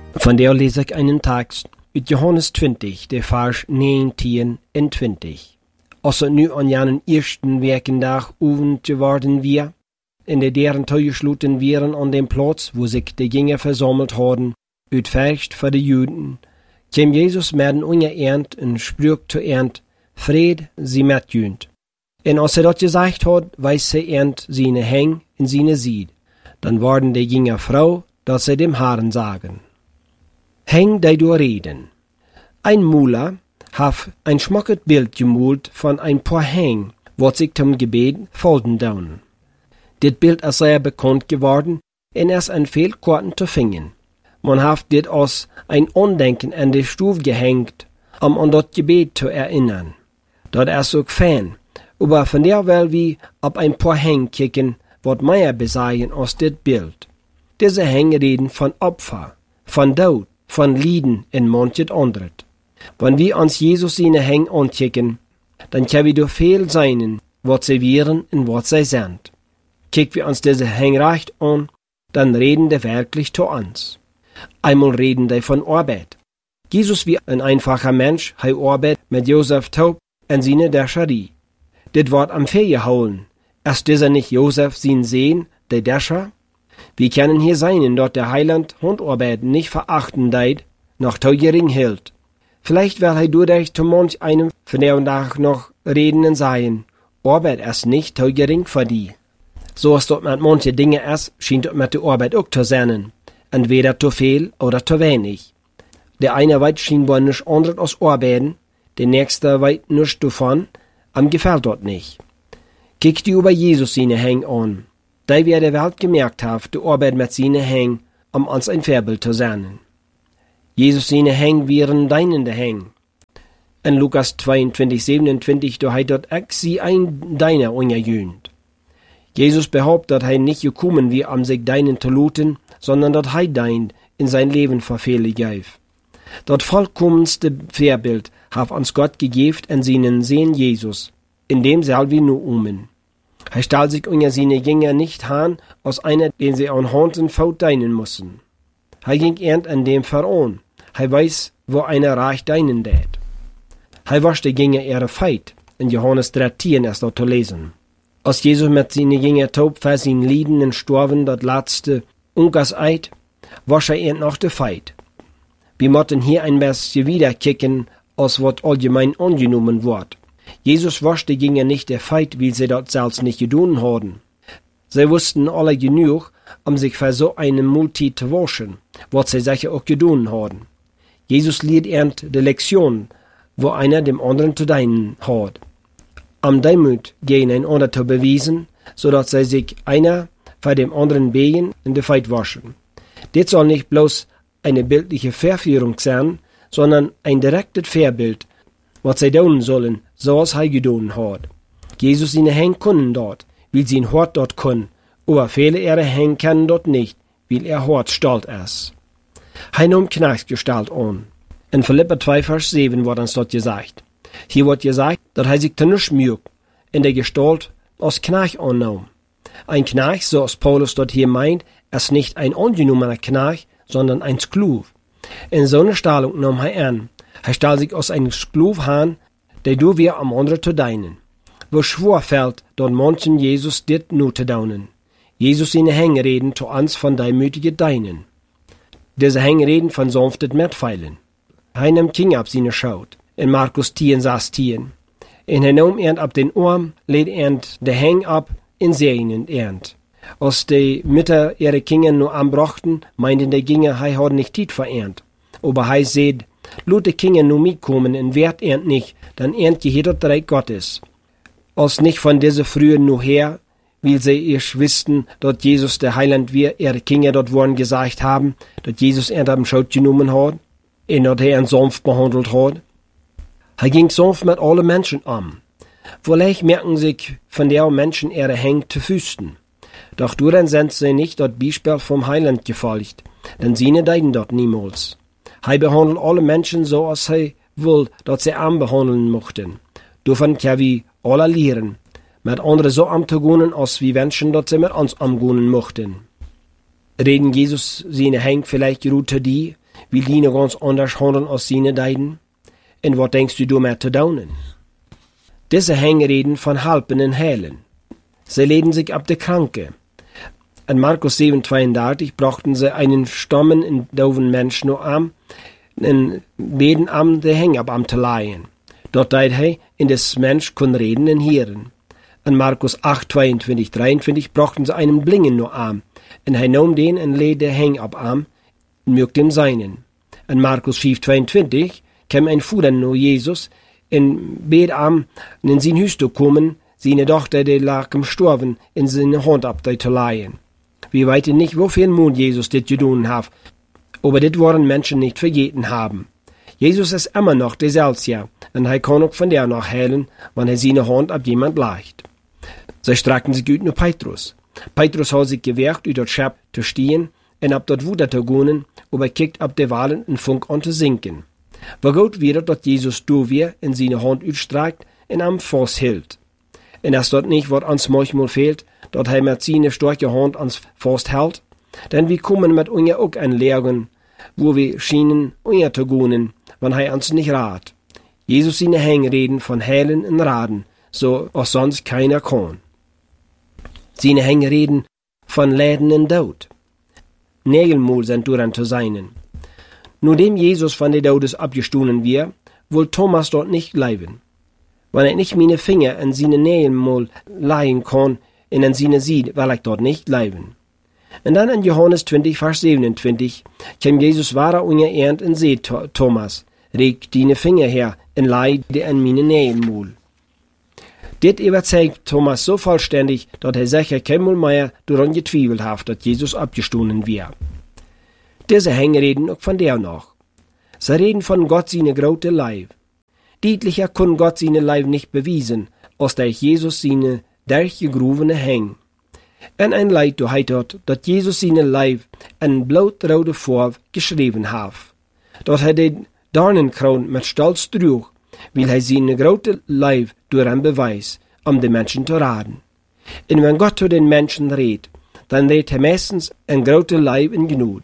Von der lese ich einen Text uit Johannes 20, der Vers 19 en 20. Als het nu aan jaren eersten werkendag oven geworden wir, in der deren toegesloten wären an dem Platz, wo sich die Jünger versammelt hadden, uitverst voor de Juden, kwam Jesus met een ongeërnd en sprak te ernd, Fred sie met junt. En als dat gezegd had, wees zij ernd seine Heng in seine Sied. Dan worden die Jünger froh, dat zij dem Herrn sagen. Heng die door reden. Ein Muller hat ein schmacket Bild gemalt von ein paar Heng, wat sich zum Gebet folgen daunen. Dit Bild ist sehr bekannt geworden en ist an viel Korten zu finden. Man hat dit als ein Andenken an die Stufe gehängt, an das Gebet zu erinnern. Dat ist auch fein, aber von der will wir ab ein paar Heng kicken, wat mehr besagen als dit Bild. Diese Heng reden von Opfer, von Tod, von Lieden en manchet anderes. Wenn wir uns Jesus seine Heng ankicken, dann können wir doch viel sein, was sie wären und was sie sind. Kicken wir uns diese Heng recht an, dann reden die wirklich zu uns. Einmal reden die von Arbeit. Jesus wie ein einfacher Mensch, hat Arbeit mit Josef Taub und seine Däscherie. Dit wird am Fee holen. Ist dieser nicht Josef sein Sehen, der Däscher? Wir können hier sein, dort der Heiland Handarbeit nicht verachten deit, noch zu gering hält. Vielleicht will er dadurch zu manch einem von der und Tag noch reden und sagen, Arbeit ist nicht zu gering für die. So ist dort mit manche Dinge ist, scheint dort mit der Arbeit auch zu sein. Entweder zu viel oder zu wenig. Der eine weit scheinbar nichts anderes als arbeiten, der nächste weit nichts davon, am gefällt dort nicht. Kick die über Jesus seine Heng an. Da wir der Welt gemerkt haben, die Arbeit mit seine Heng, uns ein Vorbild zu sein. Jesus seine Heng wären deinende Heng. In Lukas 22, 27, da hat dort sie ein deiner ungejöhnt. Jesus behauptet, dass er nicht gekommen wie sich deinen zu looten, sondern dass er dein in sein Leben verfehlen gab. Das vollkommenste Vorbild hat uns Gott gegeben in seinen Sehen Jesus, in dem soll wir nur umen. Er stellt sich unter seine Jünger nicht an, als einer, den sie an Hand und Faut deinen müssen. Er ging erst an dem voran. Er weiß, wo einer reich deinen tät. Er was die Jünger ihre Feit. In Johannes 13 ist dort zu lesen. Als Jesus mit seinen Jünger taub für sein Lieden und Storben das letzte Unkas Eid, was er noch de Feit. Wir mochten hier ein bisschen wieder kicken, als wat allgemein angenommen wird. Jesus waschte Jünger nicht der Feit, weil sie das selbst nicht getan haben. Sie wussten alle genug, sich für so eine Multi zu waschen, was sie sicher auch getan haben. Jesus lehrt erst die Lektion, wo einer dem anderen zu dienen hat. Am Demut gehen einander zu beweisen, sodass sie sich einer für dem anderen begen in der Feit waschen. Das soll nicht bloß eine bildliche Verführung sein, sondern ein direktes Vorbild, was sie tun sollen, so als er getan hat. Jesus seine Hänge können dort, weil sie ein Hort dort können, aber viele ihrer Hänge können dort nicht, weil ihr Hort stolz ist. Er nimmt Knechtsgestalt an. In Philipper 2, Vers 7 wird uns dort gesagt. Hier wird gesagt, dass er sich zu nichts mögt, in der Gestalt als Knecht annahm. Ein Knecht, so als Paulus dort hier meint, ist nicht ein angenommener Knecht, sondern ein Sklav. In so einer Stellung nahm er an. Er stellt sich als ein Sklav an, der du wir am anderen zu deinen. Wo schwor fällt, dort manchen Jesus dit nur zu daunen. Jesus seine Hänge reden zu uns von demütige Deinen. Diese Hänge reden von sanftet Mitfeilen. Er nimmt King ab seine Schaut. In Markus 10, 16. En er nahm ernt ab den Arm, lädt ernt de Hänge ab, in segnend ernt. Als die Mütter ihre Kinder nur anbrachten, meinten die Kinder, er hat nicht Tiet verernt. Aber er seht, lud die Kinder nur mitkommen und wert ernt nicht, dann ernt je das Reich Gottes. Als nicht von dieser frühen nur her, weil sie erst wussten, dass Jesus der Heiland wir, ihre Kinder dort worden gesagt haben, dass Jesus ernt am Schaut genommen hat, und dass er ihn sanft behandelt hat. Er ging sanft mit allen Menschen um. Vielleicht merken sich von der Menschen ihre Hänge zu Füßen. Doch daran sind sie nicht das Beispiel vom Heiland gefolgt, denn sie deiden dort niemals. Er behandelt alle Menschen so, als er will, dass sie arm behandeln mochten. Davon können wir alle lernen, mit anderen so umzugehen, als wir Menschen, dass sie mit uns umgehen mochten. Reden Jesus seine Hänge vielleicht gut zu die, Wie die ganz anders handeln als seine Deiden? En wat denkst du daarmee te doen? Deze hengreden van helpen en heilen. Sie leden sich ab de Kranke. In Markus 7,32 brachten sie einen stammen en doven Mensch nur am, en beden am de hengabam te laaien. Dort deed hij, in des Mensch kon reden en hieren. In Markus 8,22-23 brachten sie einen Blingen nur am, en hij nam den en leed de hengab am, en mögt dem seinen. In Markus 5,22 kam ein Fuder nur Jesus, en bed am, in sein Huis te komen, seine Tochter, die lag gestorben, in seine Hand ab te laaien. Wir weiten nicht, wofür Mond Jesus dit gedaan hat, aber dit worden Menschen nicht vergeten haben. Jesus ist immer noch derselbe, und er kann auch von der noch heilen, wenn er seine Hand ab jemand legt. Sie streckten sich ut nach Petrus. Petrus hat sich gewehrt, ut dort Schab zu stehen, und ab dort Wuder zu gehen, aber kickt ab der Walen und funk an zu sinken. Wo gut wieder, dass Jesus do wir in seine Hand utstreckt und am Fuß hielt. Und als dort nicht, was uns manchmal fehlt, dass er mit seiner starken Hand ans Fuß hält, denn wir kommen mit uns auch an Lehren, wo wir schienen, uns zu gehen, wenn er uns nicht rat. Jesus seine Hängreden von Heilen und Raden, so als sonst keiner kann. Seine Hängreden von Leiden und Tod. Nägelmul sind daran zu seinen. Nachdem Jesus von den Todes abgestohlen wird, will Thomas dort nicht bleiben. Wenn er nicht meine Finger in seine Nägelmul leihen kann, und an seine sieht, will ich dort nicht bleiben. Und dann in Johannes 20, Vers 27, kam Jesus wahrer ungeehrt und seht Thomas, reg deine Finger her und leih dir an meine Nägelmul. Dit überzeugt Thomas so vollständig, dass er sicher keinmal mehr daran gezweifelt hat, dass Jesus abgestohlen wird. Diese Hänge reden auch von der noch. Sie reden von Gott seine große Leib. Deutlicher kann Gott seine Leib nicht bewiesen, als durch Jesus seine durchgegruvene Häng. En ein Leid du heit hat, dass Jesus seine Leib in blutrode Farbe geschrieben hat. Dort hat er Dornenkron mit Stolz trug, weil er seine große Leib durch ein Beweis, den Menschen zu raten. Und wenn Gott zu den Menschen redet, dann redet er meistens ein große Leib in Genut.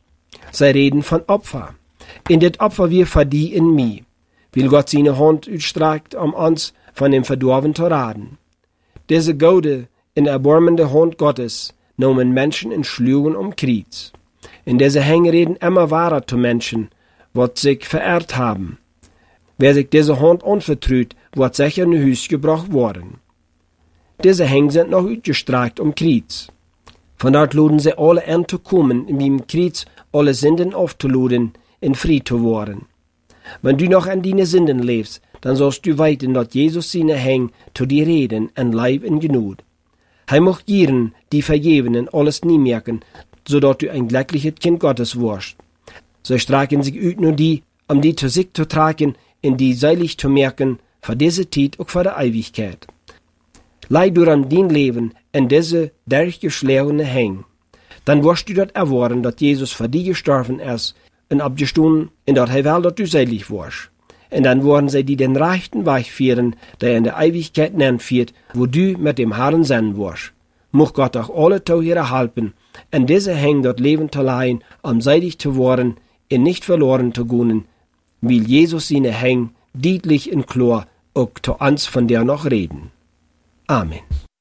Sie reden von Opfer. In das Opfer wir für die in mir, weil Gott seine Hand utstreckt, uns von dem Verdorben zu raten. Diese gute, in erbarmende Hand Gottes nahmen Menschen in Schlugen Kreuz. In diese Hänge reden immer wahrer zu Menschen, wat sich verehrt haben. Wer sich diese Hand anvertraut, wird sicher in Hüs gebracht worden. Diese Hänge sind noch utgestreckt Kreuz. Von dort luden sie alle an zu kommen, in dem Kreuz alle Sünden aufzuladen, in Fried zu worden. Wenn du noch an deine Sünden lebst, dann sollst du weiten, dass Jesus seine Hänge zu dir reden, an Leib in Genut. Er mocht ihren, die Vergebenen, alles nie merken, so dass du ein glückliches Kind Gottes wirst. So strecken sich ut nur die, die zu sich zu tragen, in die seilig zu merken, für diese Zeit und für die Ewigkeit. Leid du an dein Leben in diese durchgeschlagene Hänge, dann wirst du dort erfahren, dass Jesus für dich gestorben ist und abgestohlen, und dass er will, dass du selig wirst. Und dann werden sie dir den rechten Weg führen, der in der Ewigkeit führt, wo du mit dem Herrn sein wirst. Moch Gott auch alle Tauhiere helfen, in diese Hänge dort Leben zu leihen, seilig zu werden, und nicht verloren zu gehen, weil Jesus seine Hänge deutlich und klar auch zu uns von der noch reden. Amen.